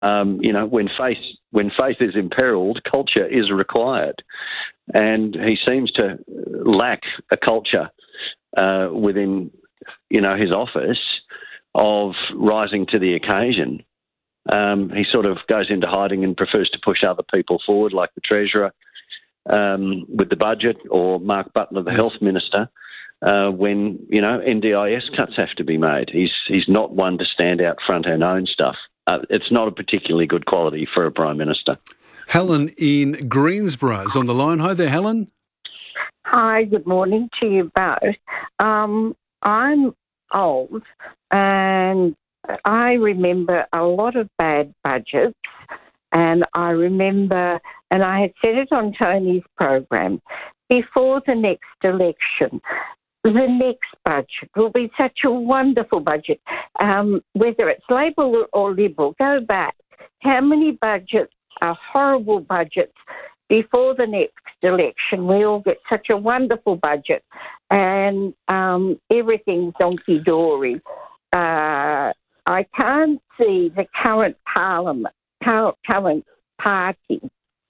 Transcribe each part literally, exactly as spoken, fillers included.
Um, you know, when faith when faith is imperiled, culture is required, and he seems to lack a culture uh, within, you know, his office of rising to the occasion. Um, he sort of goes into hiding and prefers to push other people forward, like the Treasurer um, with the budget, or Mark Butler, the yes. Health Minister, uh, when, you know, N D I S cuts have to be made. He's he's not one to stand out front and own stuff. Uh, it's not a particularly good quality for a Prime Minister. Helen in Greensboro is on the line. Hi there, Helen. Hi, good morning to you both. Um, I'm old and I remember a lot of bad budgets, and I remember, and I had said it on Tony's program, before the next election, the next budget will be such a wonderful budget. Um, whether it's Labor or Liberal, go back. How many budgets are horrible budgets before the next election? We all get such a wonderful budget, and um, everything's donkey-dory. Uh, I can't see the current parliament, current, current party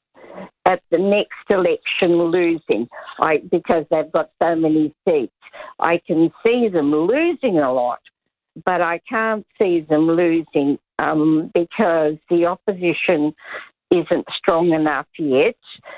at the next election losing, I, because they've got so many seats. I can see them losing a lot, but I can't see them losing um, because the opposition isn't strong enough yet.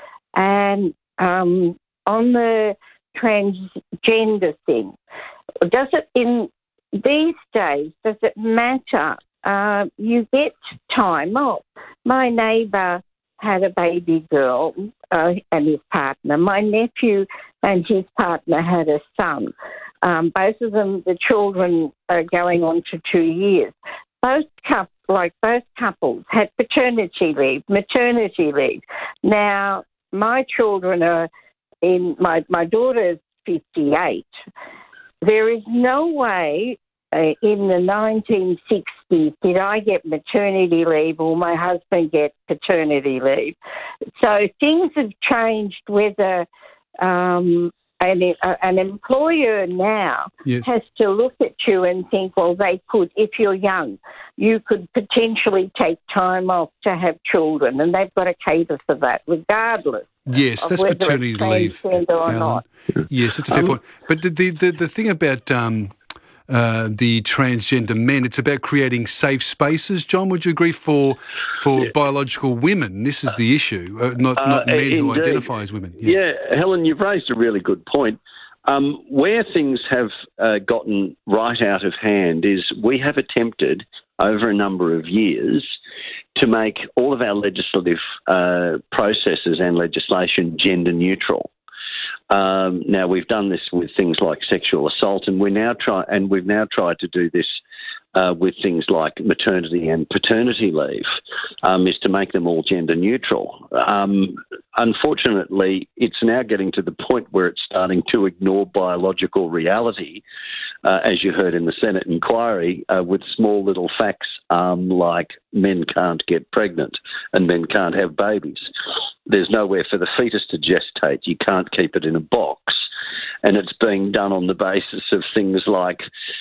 And um, on the transgender thing, does it in these days, does it matter? Uh, you get time off. My neighbour had a baby girl uh, and his partner. My nephew and his partner had a son. Um, both of them, the children are going on to two years. Both couples, like both couples, had paternity leave, maternity leave. Now, my children are in, my, my daughter's fifty-eight. There is no way uh, in the nineteen sixties did I get maternity leave or my husband get paternity leave. So things have changed, whether um, an, uh, an employer now yes. has to look at you and think, well, they could, if you're young, you could potentially take time off to have children, and they've got to cater for that regardless. Yes, that's paternity leave, or Alan. not. Yes, that's a fair Um, point. But the the, the, the thing about um, uh, the transgender men, it's about creating safe spaces. John, would you agree, for for Yeah. biological women? This is the issue, uh, not, Uh, not men who indeed. identify as women. Yeah. yeah, Helen, you've raised a really good point. Um, where things have uh, gotten right out of hand is we have attempted over a number of years to make all of our legislative uh, processes and legislation gender neutral. Um, now, we've done this with things like sexual assault, and we now try, and we've now tried to do this uh, with things like maternity and paternity leave, um, is to make them all gender neutral. Um, unfortunately, it's now getting to the point where it's starting to ignore biological reality, uh, as you heard in the Senate inquiry, uh, with small little facts um, like men can't get pregnant and men can't have babies. There's nowhere for the fetus to gestate. You can't keep it in a box. And it's being done on the basis of things like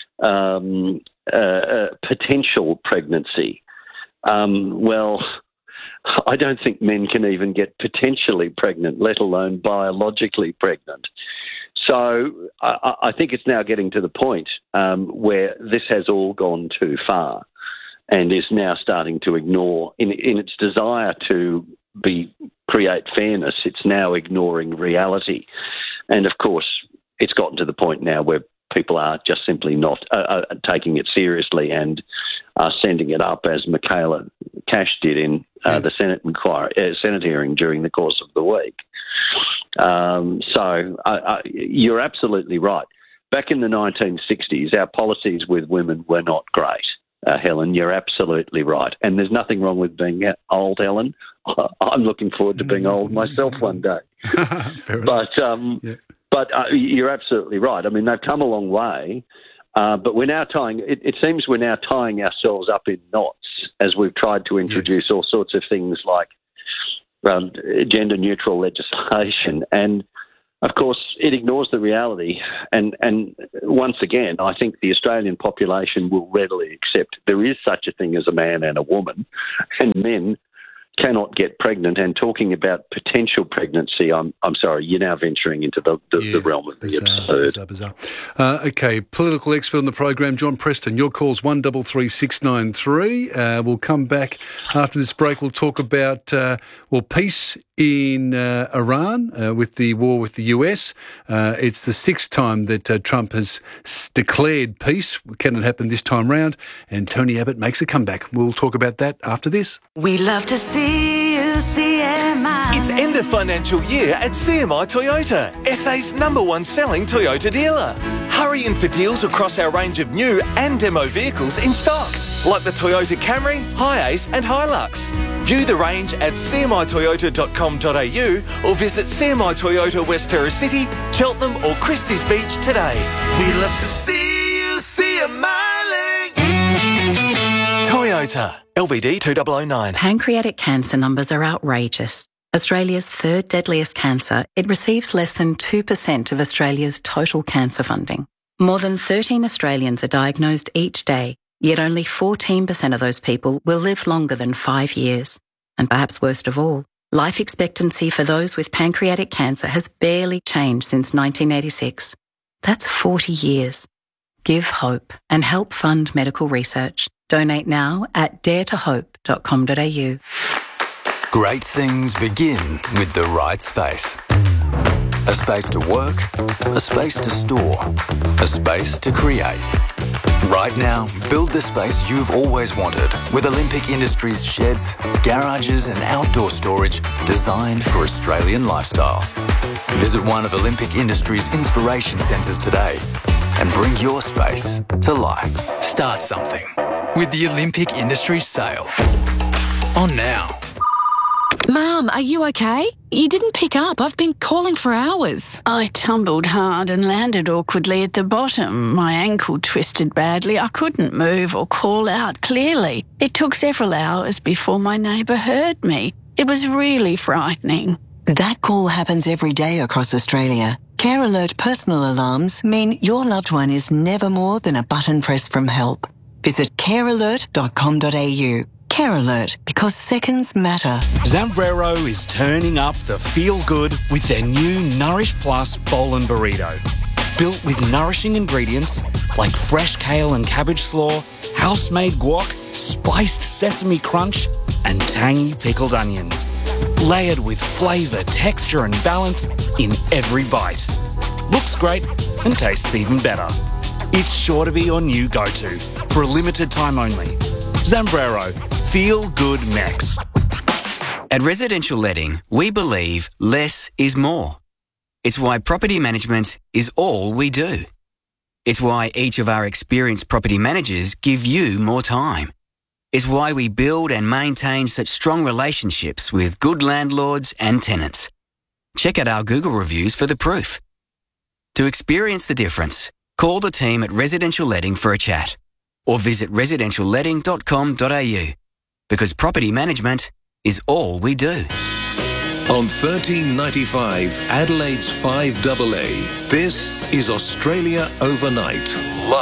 um, uh, uh, potential pregnancy. Um, well, I don't think men can even get potentially pregnant, let alone biologically pregnant. So I, I think it's now getting to the point um, where this has all gone too far and is now starting to ignore, in, in its desire to be create fairness, it's now ignoring reality. And of course, it's gotten to the point now where people are just simply not uh, uh, taking it seriously and are sending it up, as Michaela Cash did in uh, yes. the Senate inquiry, uh, Senate hearing during the course of the week. Um, so uh, uh, you're absolutely right. Back in the nineteen sixties, our policies with women were not great. Uh, Helen, you're absolutely right. And there's nothing wrong with being old, Helen. I'm looking forward to being old myself one day. but um, yeah. but uh, you're absolutely right. I mean, they've come a long way, uh, but we're now tying, it, it seems we're now tying ourselves up in knots as we've tried to introduce yes. all sorts of things like um, gender-neutral legislation. And of course, it ignores the reality. And, and once again, I think the Australian population will readily accept there is such a thing as a man and a woman, and men cannot get pregnant. And talking about potential pregnancy, I'm I'm sorry, you're now venturing into the, the, yeah, the realm of the bizarre, absurd. Bizarre, bizarre. Uh, okay, political expert on the program, John Preston. Your call's one double three six nine three. Uh, we'll come back after this break. We'll talk about uh, well peace in uh, Iran uh, with the war with the U S. Uh, it's the sixth time that uh, Trump has s- declared peace. Can it happen this time round? And Tony Abbott makes a comeback. We'll talk about that after this. We love to see you, C M I. It's end of financial year at C M I Toyota, S A's number one selling Toyota dealer. Hurry in for deals across our range of new and demo vehicles in stock, like the Toyota Camry, Hiace and Hilux. View the range at c m i toyota dot com dot a u or visit C M I Toyota West Terrace City, Cheltenham or Christie's Beach today. We love to see you, C M I Link. Toyota, L V D two thousand nine. Pancreatic cancer numbers are outrageous. Australia's third deadliest cancer, it receives less than two percent of Australia's total cancer funding. More than thirteen Australians are diagnosed each day, yet only fourteen percent of those people will live longer than five years. And perhaps worst of all, life expectancy for those with pancreatic cancer has barely changed since nineteen eighty-six. That's forty years. Give hope and help fund medical research. Donate now at dare to hope dot com dot a u. Great things begin with the right space. A space to work, a space to store, a space to create. Right now, build the space you've always wanted with Olympic Industries sheds, garages and outdoor storage designed for Australian lifestyles. Visit one of Olympic Industries' inspiration centres today and bring your space to life. Start something with the Olympic Industries sale. On now. Mum, are you okay? You didn't pick up. I've been calling for hours. I tumbled hard and landed awkwardly at the bottom. My ankle twisted badly. I couldn't move or call out clearly. It took several hours before my neighbour heard me. It was really frightening. That call happens every day across Australia. Care Alert personal alarms mean your loved one is never more than a button press from help. Visit care alert dot com dot a u. Care Alert, because seconds matter. Zambrero is turning up the feel-good with their new Nourish Plus Bowl and Burrito. Built with nourishing ingredients like fresh kale and cabbage slaw, house-made guac, spiced sesame crunch, and tangy pickled onions. Layered with flavour, texture and balance in every bite. Looks great and tastes even better. It's sure to be your new go-to for a limited time only. Zambrero, feel good Mex. At Residential Letting, we believe less is more. It's why property management is all we do. It's why each of our experienced property managers give you more time. It's why we build and maintain such strong relationships with good landlords and tenants. Check out our Google reviews for the proof. To experience the difference, call the team at Residential Letting for a chat or visit residential letting dot com dot a u because property management is all we do. On thirteen ninety-five, Adelaide's five A A, this is Australia Overnight,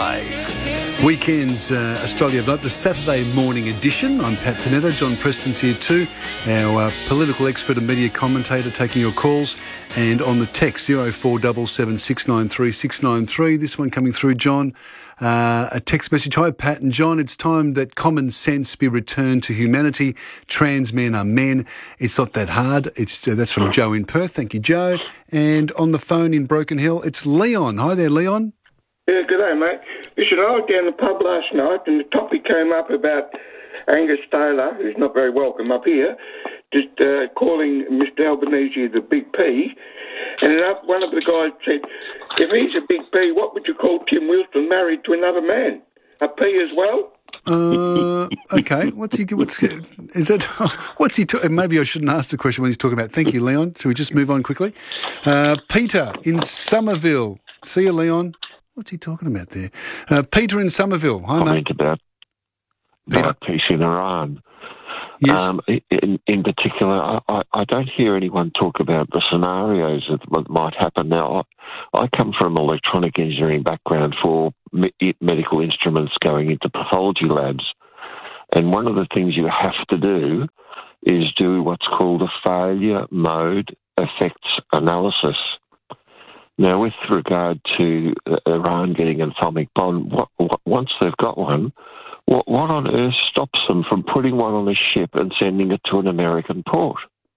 live. Weekends uh, Australia Overnight, the Saturday morning edition. I'm Pat Panetta. John Preston's here too, our uh, political expert and media commentator, taking your calls. And on the text, zero four seven seven six nine three six nine three. This one coming through, John. Uh, a text message. Hi, Pat and John. It's time that common sense be returned to humanity. Trans men are men. It's not that hard. It's uh, That's from Joe in Perth. Thank you, Joe. And on the phone in Broken Hill, it's Leon. Hi there, Leon. Yeah, good day, mate. Listen, I was down the pub last night and the topic came up about Angus Taylor, who's not very welcome up here, just uh, calling Mister Albanese the Big P. And then one of the guys said, if he's a Big P, what would you call Tim Wilson married to another man? A P as well? Uh, okay. What's he? What's is that? What's he? Ta- maybe I shouldn't ask the question when he's talking about. Thank you, Leon. Shall we just move on quickly? Uh, Peter in Somerville. See you, Leon. What's he talking about there? Uh, Peter in Somerville. Hi, Comment mate. about, about peace in Iran. Yes. Um, in, in particular, I, I don't hear anyone talk about the scenarios that might happen. Now, I, I come from an electronic engineering background for me, medical instruments going into pathology labs. And one of the things you have to do is do what's called a failure mode effects analysis. Now, with regard to Iran getting an atomic bomb, what, what, once they've got one, what, what on earth stops them from putting one on a ship and sending it to an American port?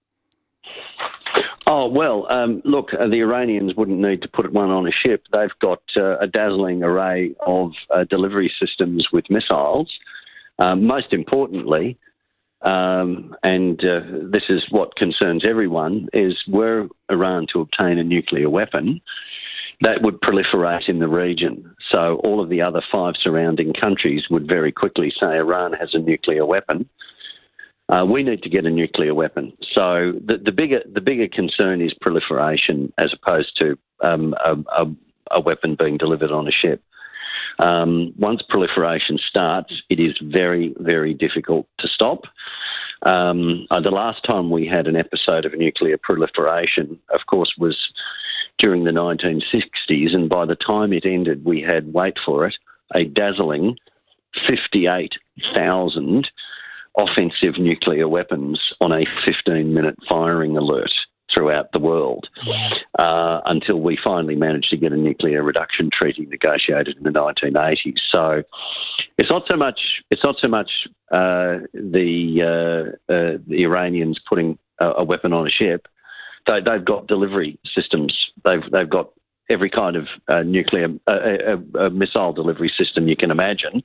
Oh, well, um, look, uh, the Iranians wouldn't need to put one on a ship. They've got uh, a dazzling array of uh, delivery systems with missiles. Um, most importantly, um, and uh, this is what concerns everyone, is were Iran to obtain a nuclear weapon, that would proliferate in the region. So all of the other five surrounding countries would very quickly say Iran has a nuclear weapon. Uh, we need to get a nuclear weapon. So the, the bigger the bigger concern is proliferation as opposed to um, a, a, a weapon being delivered on a ship. Um, once proliferation starts, it is very, very difficult to stop. Um, uh, the last time we had an episode of nuclear proliferation, of course, was during the nineteen sixties, and by the time it ended, we had, wait for it, a dazzling fifty-eight thousand offensive nuclear weapons on a fifteen-minute firing alert throughout the world, uh, until we finally managed to get a nuclear reduction treaty negotiated in the nineteen eighties. So it's not so much it's not so much uh, the uh, uh, the Iranians putting a, a weapon on a ship. They, they've got delivery systems. They've they've got every kind of uh, nuclear uh, uh, uh, missile delivery system you can imagine.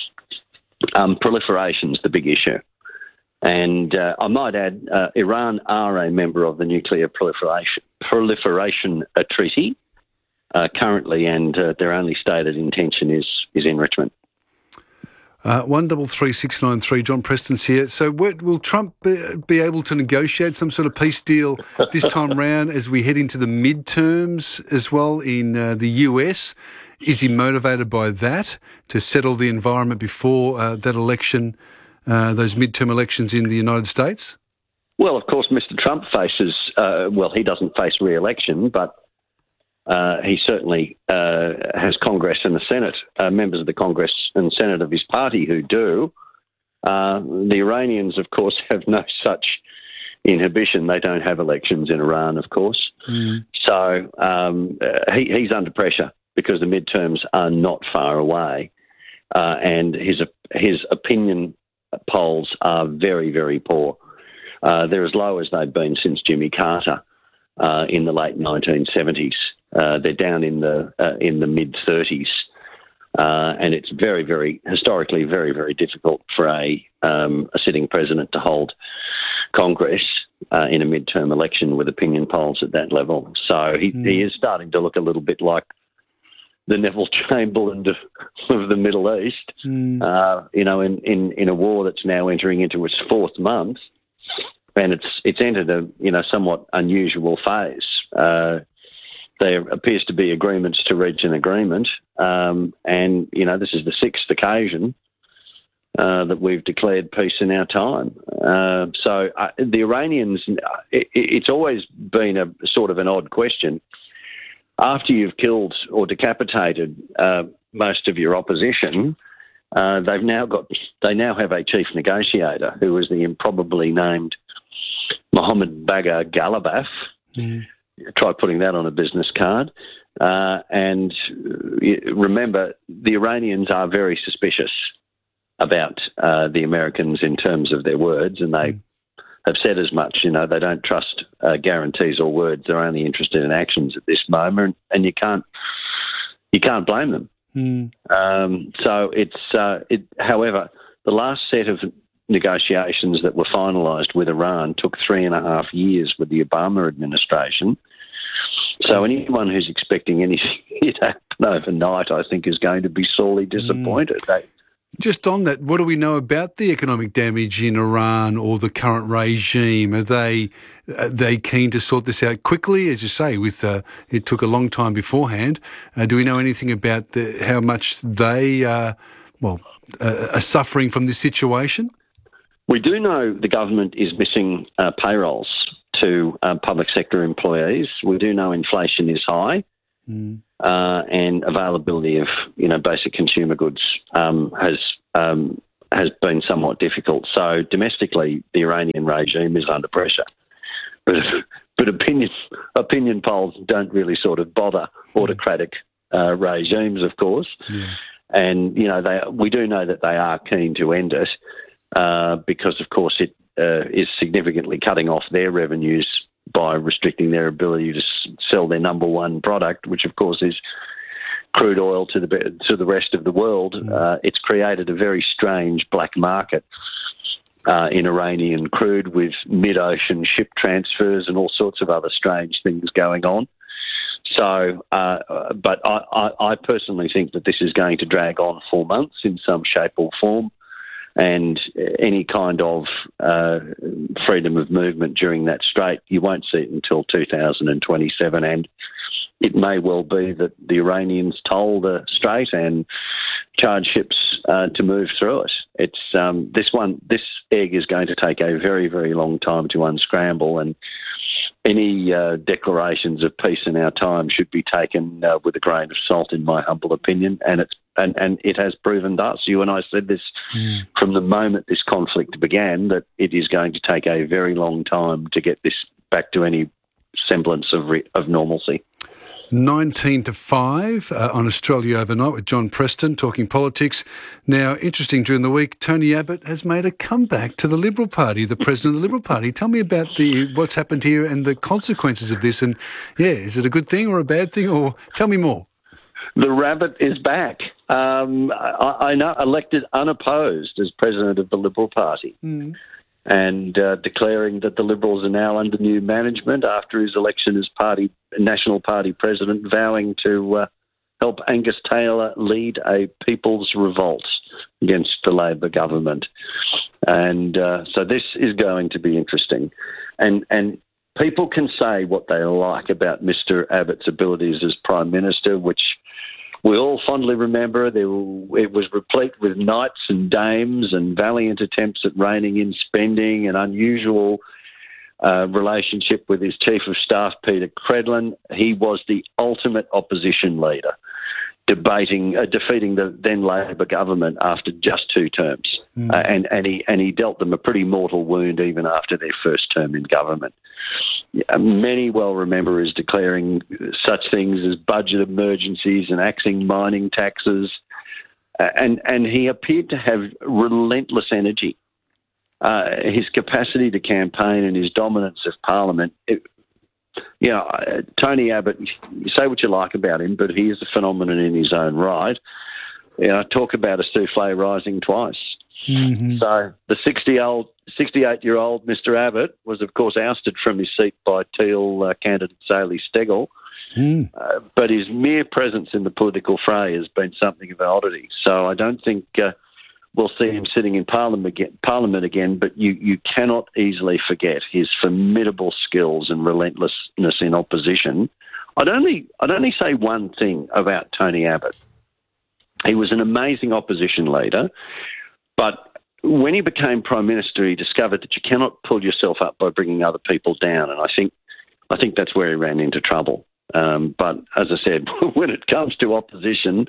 Um, proliferation's the big issue. And uh, I might add, uh, Iran are a member of the Nuclear Proliferation, Proliferation uh, Treaty uh, currently, and uh, their only stated intention is, is enrichment. Uh, one double three six nine three. John Preston's here. So, what, will Trump be, be able to negotiate some sort of peace deal this time round as we head into the midterms as well in uh, the U S? Is he motivated by that to settle the environment before uh, that election, uh, those midterm elections in the United States? Well, of course, Mister Trump faces. Uh, well, he doesn't face re-election, but Uh, he certainly uh, has Congress and the Senate, uh, members of the Congress and Senate of his party who do. Uh, the Iranians, of course, have no such inhibition. They don't have elections in Iran, of course. Mm. So um, uh, he, he's under pressure because the midterms are not far away. Uh, and his, his opinion polls are very, very poor. Uh, they're as low as they've been since Jimmy Carter uh, in the late nineteen seventies. Uh, they're down in the uh, in the mid thirties, uh, and it's very, very historically very, very difficult for a um, a sitting president to hold Congress uh, in a midterm election with opinion polls at that level. So he, mm. he is starting to look a little bit like the Neville Chamberlain of, of the Middle East. Mm. Uh, you know, in, in, in a war that's now entering into its fourth month, and it's it's entered a you know somewhat unusual phase. Uh, There appears to be agreements to reach an agreement, um, and you know this is the sixth occasion uh, that we've declared peace in our time. Uh, so uh, the Iranians, it, it's always been a sort of an odd question. After you've killed or decapitated uh, most of your opposition, uh, they've now got they now have a chief negotiator who is the improbably named Mohammad Bagher Ghalibaf. Mm. Try putting that on a business card. Uh, and remember, the Iranians are very suspicious about uh, the Americans in terms of their words, and they mm. have said as much. You know, they don't trust uh, guarantees or words. They're only interested in actions at this moment, and you can't you can't blame them. Mm. Um, so it's uh, it. However, the last set of negotiations that were finalised with Iran took three and a half years with the Obama administration. So anyone who's expecting anything to happen overnight, I think, is going to be sorely disappointed. Mm. They, Just on that, what do we know about the economic damage in Iran or the current regime? Are they are they keen to sort this out quickly? As you say, with uh, it took a long time beforehand. Uh, do we know anything about the, how much they uh, well uh, are suffering from this situation? We do know the government is missing uh, payrolls to uh, public sector employees. We do know inflation is high, mm. uh, and availability of you know basic consumer goods um, has um, has been somewhat difficult. So domestically, the Iranian regime is under pressure, but but opinion opinion polls don't really sort of bother autocratic uh, regimes, of course, yeah. and you know they we do know that they are keen to end it. Uh, because, of course, it uh, is significantly cutting off their revenues by restricting their ability to s- sell their number one product, which, of course, is crude oil to the to the rest of the world. Mm. Uh, it's created a very strange black market uh, in Iranian crude with mid-ocean ship transfers and all sorts of other strange things going on. So, uh, but I, I, I personally think that this is going to drag on for months in some shape or form. And any kind of uh, freedom of movement during that strait, you won't see it until two thousand twenty-seven. And it may well be that the Iranians toll the strait and charge ships uh, to move through it. It's um, this one. This egg is going to take a very, very long time to unscramble, and any uh, declarations of peace in our time should be taken uh, with a grain of salt, in my humble opinion. And it's and, and it has proven to us. You and I said this mm. from the moment this conflict began, that it is going to take a very long time to get this back to any semblance of re- of normalcy. nineteen to five uh, on Australia Overnight with John Preston talking politics. Now, interesting, during the week, Tony Abbott has made a comeback to the Liberal Party, the president of the Liberal Party. Tell me about the what's happened here and the consequences of this. And, yeah, is it a good thing or a bad thing? Or tell me more. The rabbit is back. Um, I, I know, elected unopposed as president of the Liberal Party. Mm. And uh, declaring that the Liberals are now under new management after his election as party National Party president, vowing to uh, help Angus Taylor lead a people's revolt against the Labor government. And uh, so this is going to be interesting. And and people can say what they like about Mister Abbott's abilities as Prime Minister, which we all fondly remember. There were, it was replete with knights and dames and valiant attempts at reining in spending, an unusual uh, relationship with his Chief of Staff, Peter Credlin. He was the ultimate opposition leader, debating, uh, defeating the then Labor government after just two terms. Mm. Uh, and, and, he, and he dealt them a pretty mortal wound even after their first term in government. Many well remember as declaring such things as budget emergencies and axing mining taxes. Uh, and, and he appeared to have relentless energy. Uh, his capacity to campaign and his dominance of Parliament. It, you know, uh, Tony Abbott, you say what you like about him, but he is a phenomenon in his own right. You know, talk about a souffle rising twice. Mm-hmm. So the sixty-old, sixty-eight-year-old Mister Abbott was, of course, ousted from his seat by Teal uh, candidate Sally Steggall. Mm. Uh, but his mere presence in the political fray has been something of an oddity. So I don't think uh, we'll see him sitting in Parliament again, Parliament again, but you, you cannot easily forget his formidable skills and relentlessness in opposition. I'd only, I'd only say one thing about Tony Abbott. He was an amazing opposition leader, but when he became Prime Minister, he discovered that you cannot pull yourself up by bringing other people down, and I think I think that's where he ran into trouble. Um, but as I said, when it comes to opposition,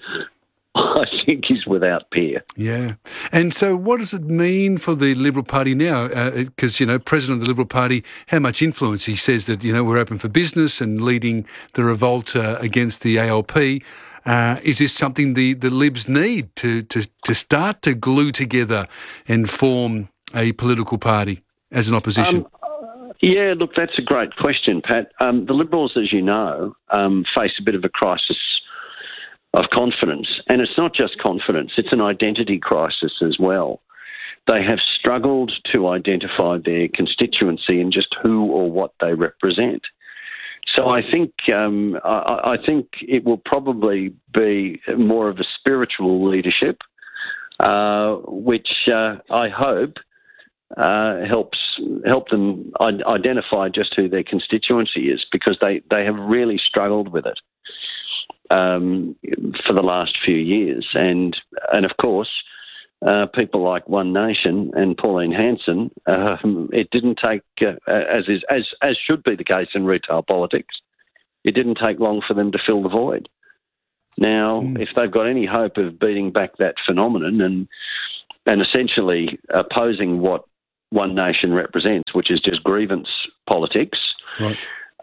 I think he's without peer. Yeah. And so what does it mean for the Liberal Party now? Because, uh, you know, President of the Liberal Party, how much influence? He says that, you know, we're open for business and leading the revolt uh, against the A L P. Uh, is this something the, the Libs need to, to, to start to glue together and form a political party as an opposition? Um, yeah, look, that's a great question, Pat. Um, the Liberals, as you know, um, face a bit of a crisis of confidence. And it's not just confidence, it's an identity crisis as well. They have struggled to identify their constituency and just who or what they represent. So I think um, I, I think it will probably be more of a spiritual leadership, uh, which uh, I hope uh, helps help them identify just who their constituency is, because they, they have really struggled with it um, for the last few years. And and of course, uh, people like One Nation and Pauline Hanson, uh, it didn't take, uh, as is as as should be the case in retail politics, it didn't take long for them to fill the void. Now, mm. if they've got any hope of beating back that phenomenon and and essentially opposing what One Nation represents, which is just grievance politics, right.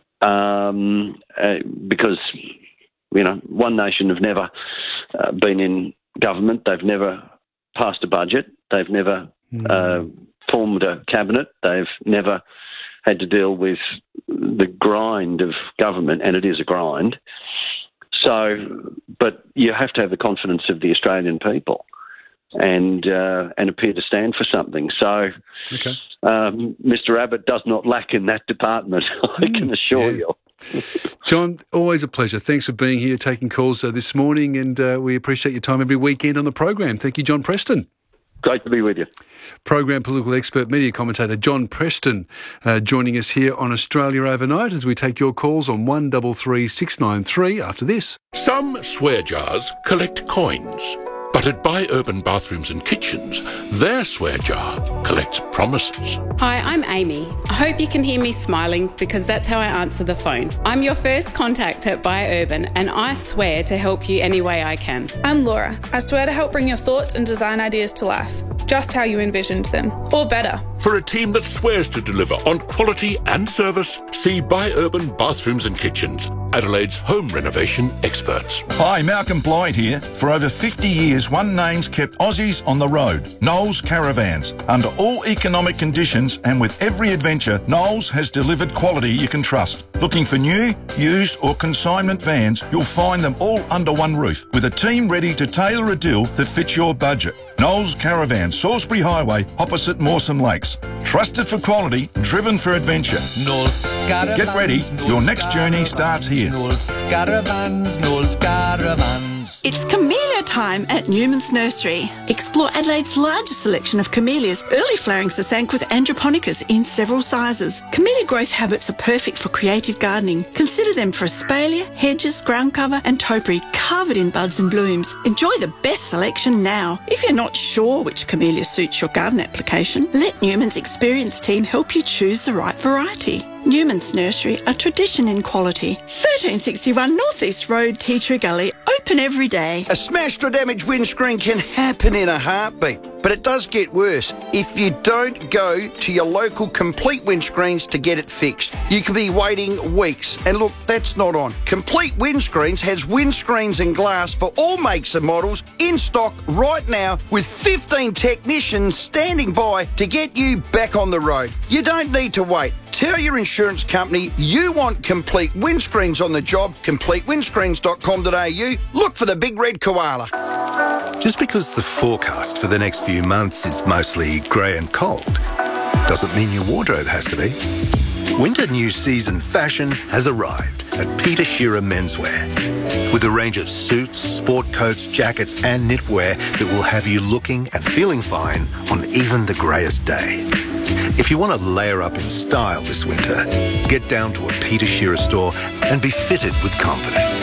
um, uh, because, you know, One Nation have never uh, been in government, they've never passed a budget, they've never mm. uh, formed a cabinet, they've never had to deal with the grind of government, and it is a grind. So, but you have to have the confidence of the Australian people and uh, and appear to stand for something. So, okay. um, Mister Abbott does not lack in that department, I mm, can assure yeah. you. John, always a pleasure. Thanks for being here, taking calls uh, this morning, and uh, we appreciate your time every weekend on the program. Thank you, John Preston. Great to be with you. Program political expert, media commentator John Preston uh, joining us here on Australia Overnight as we take your calls on one three three six nine three after this. Some swear jars collect coins, but at Buy Urban Bathrooms and Kitchens, their swear jar collects promises. Hi, I'm Amy. I hope you can hear me smiling because that's how I answer the phone. I'm your first contact at Buy Urban, and I swear to help you any way I can. I'm Laura. I swear to help bring your thoughts and design ideas to life, just how you envisioned them, or better. For a team that swears to deliver on quality and service, see Buy Urban Bathrooms and Kitchens, Adelaide's home renovation experts. Hi, Malcolm Blyde here. For over fifty years, One Name's kept Aussies on the road. Knowles Caravans. Under all economic conditions and with every adventure, Knowles has delivered quality you can trust. Looking for new, used or consignment vans, you'll find them all under one roof with a team ready to tailor a deal that fits your budget. Knowles Caravans, Salisbury Highway, opposite Mawson Lakes. Trusted for quality, driven for adventure. Knowles Caravans. Get ready, Knowles your next Caravans, journey starts here. Knowles Caravans, Knowles Caravans. It's camellia time at Newman's Nursery. Explore Adelaide's largest selection of camellias, early flowering Sasanquas androponicas in several sizes. Camellia growth habits are perfect for creative gardening. Consider them for espalier, hedges, ground cover and topiary covered in buds and blooms. Enjoy the best selection now. If you're not sure which camellia suits your garden application, let Newman's experienced team help you choose the right variety. Newman's Nursery, a tradition in quality. thirteen sixty-one North East Road, Tea Tree Gully, open every day. A smashed or damaged windscreen can happen in a heartbeat, but it does get worse if you don't go to your local Complete Windscreens to get it fixed. You could be waiting weeks, and look, that's not on. Complete Windscreens has windscreens and glass for all makes and models in stock right now with fifteen technicians standing by to get you back on the road. You don't need to wait. Tell your insurance company you want Complete Windscreens on the job, complete windscreens dot com dot a u. Look for the big red koala. Just because the forecast for the next few months is mostly grey and cold doesn't mean your wardrobe has to be. Winter new season fashion has arrived at Peter Shearer Menswear with a range of suits, sport coats, jackets and knitwear that will have you looking and feeling fine on even the greyest day. If you want to layer up in style this winter, get down to a Peter Shearer store and be fitted with confidence.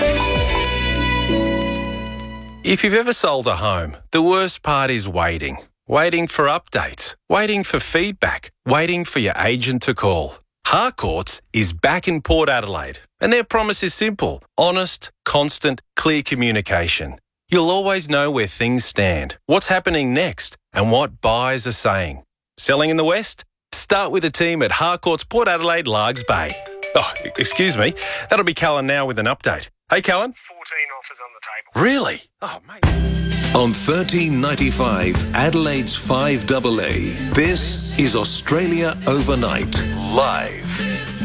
If you've ever sold a home, the worst part is waiting. Waiting for updates, waiting for feedback, waiting for your agent to call. Harcourts is back in Port Adelaide, and their promise is simple: honest, constant, clear communication. You'll always know where things stand, what's happening next, and what buyers are saying. Selling in the West? Start with the team at Harcourts Port Adelaide, Largs Bay. Oh, excuse me. That'll be Callan now with an update. Hey, Callan. fourteen offers on the table. Really? Oh, mate. On thirteen ninety-five, Adelaide's five A A, this is Australia Overnight, live.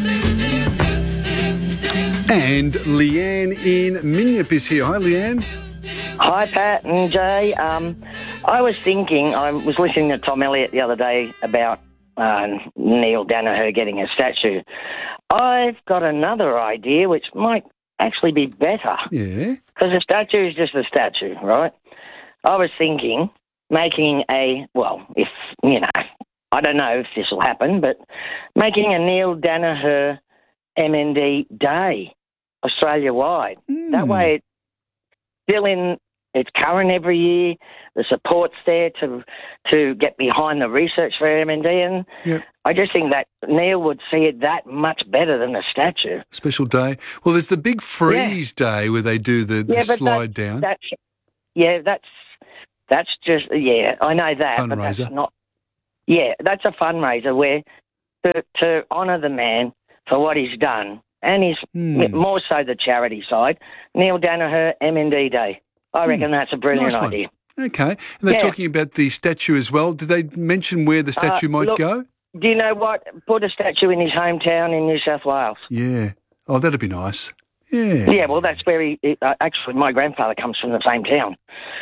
And Leanne in Minyip is here. Hi, Leanne. Hi, Pat and Jay. Um, I was thinking, I was listening to Tom Elliott the other day about uh, Neil Danaher getting a statue. I've got another idea which might actually be better. Yeah. Because a statue is just a statue, right? I was thinking making a, well, if, you know, I don't know if this will happen, but making a Neil Danaher M N D Day Australia-wide. Mm. That way it's still in it's current every year. The support's there to to get behind the research for M and D, and Yep. I just think that Neil would see it that much better than a statue. Special day. Well, there's the big freeze day where they do the, the Yeah, but slide that's, down. That's, yeah, that's that's just yeah, I know that, but Fundraiser. that's not. Yeah, that's a fundraiser where to, to honour the man for what he's done, and he's Hmm. more so the charity side. Neil Danaher M and D Day. I reckon that's a brilliant Nice one. idea. Okay. And they're Yeah. talking about the statue as well. Did they mention where the statue Uh, might look, go? Do you know what? Put a statue in his hometown in New South Wales. Yeah. Oh, that'd be nice. Yeah. Yeah, well, that's where he. Uh, actually, my grandfather comes from the same town.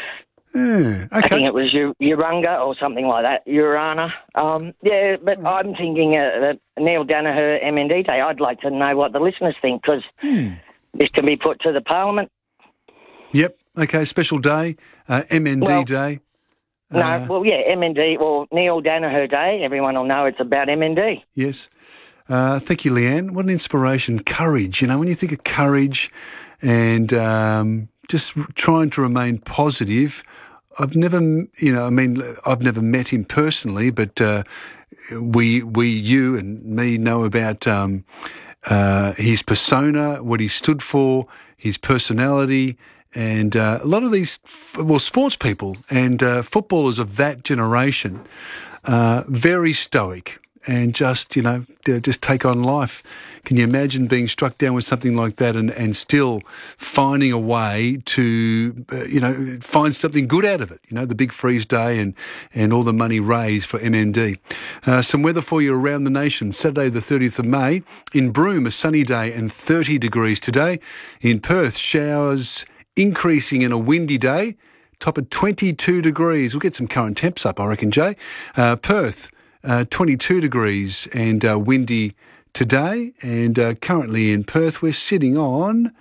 Yeah. I think it was U- Urunga or something like that, Urana. Um, yeah, but I'm thinking uh, that Neil Danaher M and D Day. I'd like to know what the listeners think, because Hmm. this can be put to the Parliament. Yep. Okay. Special day. Uh, M N D Well, Day. No, Uh, well, yeah, M and D, well, Neil Danaher Day. Everyone will know it's about M and D. Yes. Uh, thank you, Leanne. What an inspiration. Courage. You know, when you think of courage and um, just r- trying to remain positive, I've never, m- you know, I mean, I've never met him personally, but uh, we, we, you and me know about um, uh, his persona, what he stood for, his personality. And uh, a lot of these, f- well, sports people and uh, footballers of that generation, uh, very stoic and just, you know, they just take on life. Can you imagine being struck down with something like that and, and still finding a way to, uh, you know, find something good out of it? You know, the big freeze day and, and all the money raised for M N D. Uh, some weather for you around the nation. Saturday the thirtieth of May. In Broome, a sunny day and thirty degrees today. In Perth, showers increasing in a windy day, top of twenty-two degrees. We'll get some current temps up, I reckon, Jay. Uh, Perth, uh, twenty-two degrees and uh, windy today. And uh, currently in Perth, we're sitting on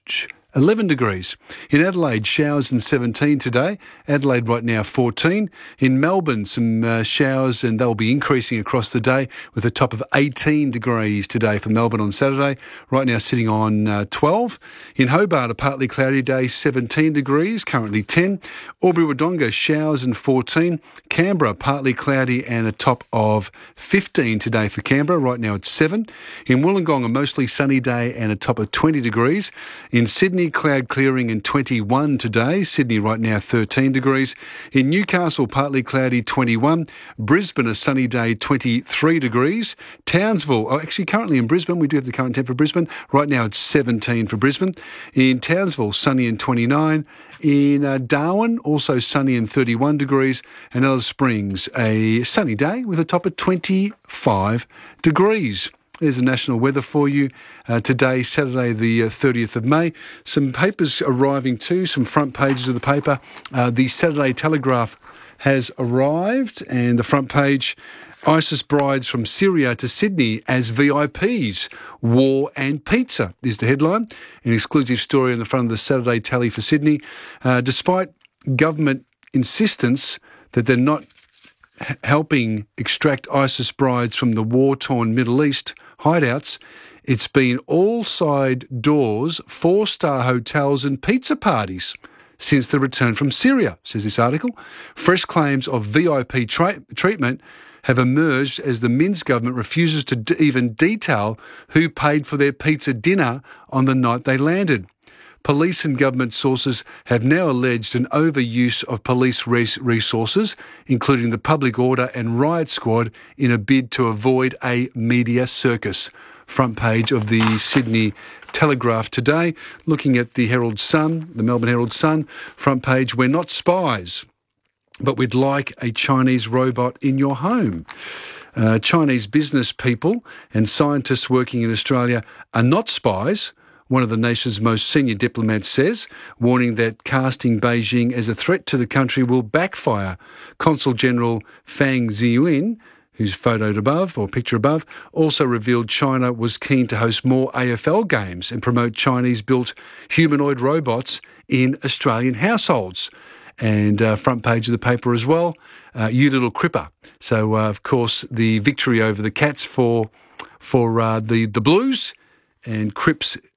eleven degrees. In Adelaide, showers and seventeen today. Adelaide right now fourteen. In Melbourne, some uh, showers and they'll be increasing across the day with a top of eighteen degrees today for Melbourne on Saturday. Right now sitting on uh, twelve. In Hobart, a partly cloudy day, seventeen degrees, currently ten. Albury-Wodonga, showers and fourteen. Canberra, partly cloudy and a top of fifteen today for Canberra. Right now it's seven. In Wollongong, a mostly sunny day and a top of twenty degrees. In Sydney, cloud clearing and twenty-one today. Sydney right now thirteen degrees. In Newcastle, partly cloudy, twenty-one. Brisbane, a sunny day, twenty-three degrees. Townsville, oh, actually currently in Brisbane, we do have the current temp for Brisbane. Right now it's seventeen for Brisbane. In Townsville, sunny and twenty-nine. In uh, Darwin, also sunny and thirty-one degrees. And Alice Springs, a sunny day with a top of twenty-five degrees. There's the national weather for you uh, today, Saturday the uh, thirtieth of May. Some papers arriving too, some front pages of the paper. Uh, the Saturday Telegraph has arrived and the front page, ISIS brides from Syria to Sydney as V I Ps, war and pizza is the headline. An exclusive story on the front of the Saturday Tally for Sydney. Uh, despite government insistence that they're not h- helping extract ISIS brides from the war-torn Middle East hideouts, it's been all side doors, four-star hotels and pizza parties since the return from Syria, says this article. Fresh claims of V I P tra- treatment have emerged as the Minns government refuses to d- even detail who paid for their pizza dinner on the night they landed. Police and government sources have now alleged an overuse of police res- resources, including the public order and riot squad, in a bid to avoid a media circus. Front page of the Sydney Telegraph today, looking at the Herald Sun, the Melbourne Herald Sun, front page, we're not spies, but we'd like a Chinese robot in your home. Uh, Chinese business people and scientists working in Australia are not spies, one of the nation's most senior diplomats says, warning that casting Beijing as a threat to the country will backfire. Consul General Fang Ziyuan, who's photoed above, or picture above, also revealed China was keen to host more A F L games and promote Chinese-built humanoid robots in Australian households. And uh, front page of the paper as well, uh, you little cripper. So, uh, of course, the victory over the Cats for for uh, the, the Blues, and Cripps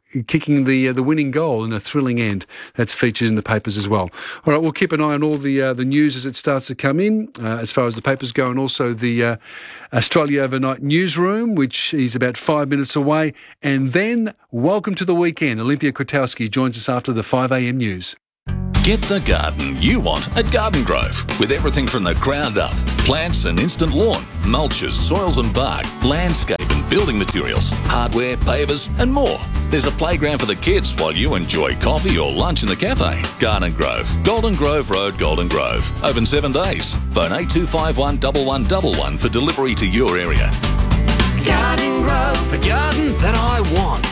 kicking the uh, the winning goal in a thrilling end. That's featured in the papers as well. All right, we'll keep an eye on all the uh, the news as it starts to come in, uh, as far as the papers go, and also the uh, Australia Overnight newsroom, which is about five minutes away. And then, welcome to the weekend. Olympia Kwiatkowski joins us after the five a.m. news. Get the garden you want at Garden Grove, with everything from the ground up. Plants and instant lawn, mulches, soils and bark, landscape and building materials, hardware, pavers and more. There's a playground for the kids while you enjoy coffee or lunch in the cafe. Garden Grove, Golden Grove Road, Golden Grove. Open seven days. Phone eight two five one, one one one one for delivery to your area. Garden Grove, the garden that I want.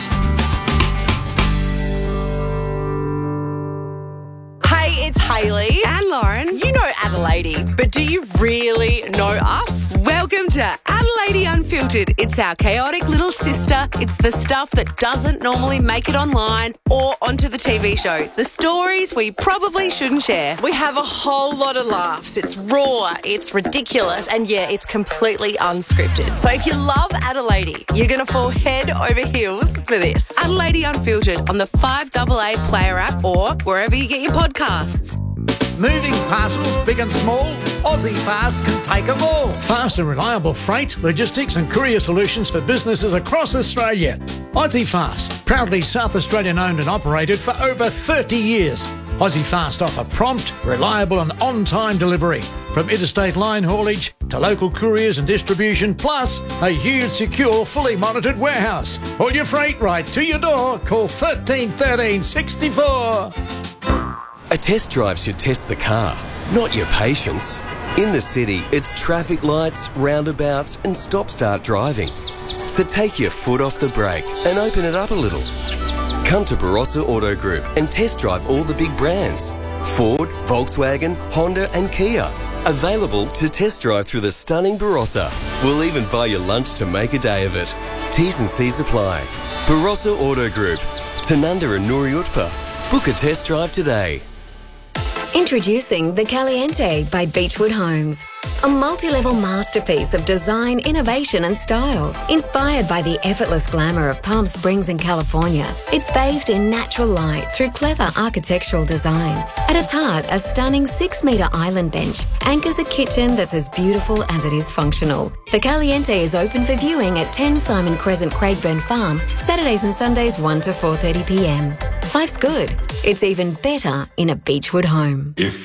It's Hayley and Lauren. You know Adelaide, but do you really know us? Welcome to Adelaide Unfiltered. It's our chaotic little sister. It's the stuff that doesn't normally make it online or onto the T V show. The stories we probably shouldn't share. We have a whole lot of laughs. It's raw, it's ridiculous, and yeah, it's completely unscripted. So if you love Adelaide, you're going to fall head over heels for this. Adelaide Unfiltered on the five A A Player app or wherever you get your podcasts. Moving parcels, big and small, Aussie Fast can take them all. Fast and reliable freight, logistics and courier solutions for businesses across Australia. Aussie Fast, proudly South Australian owned and operated for over thirty years. Aussie Fast offer prompt, reliable and on-time delivery. From interstate line haulage to local couriers and distribution, plus a huge, secure, fully monitored warehouse. All your freight right to your door. Call thirteen thirteen sixty-four. A test drive should test the car, not your patience. In the city, it's traffic lights, roundabouts and stop-start driving. So take your foot off the brake and open it up a little. Come to Barossa Auto Group and test drive all the big brands. Ford, Volkswagen, Honda and Kia. Available to test drive through the stunning Barossa. We'll even buy you lunch to make a day of it. T's and C's apply. Barossa Auto Group. Tanunda and Nuriutpa. Book a test drive today. Introducing The Caliente by Beechwood Homes. A multi-level masterpiece of design, innovation and style. Inspired by the effortless glamour of Palm Springs in California, it's bathed in natural light through clever architectural design. At its heart, a stunning six-metre island bench anchors a kitchen that's as beautiful as it is functional. The Caliente is open for viewing at ten Simon Crescent, Craigburn Farm, Saturdays and Sundays one to four thirty p m. Life's good. It's even better in a Beechwood home. If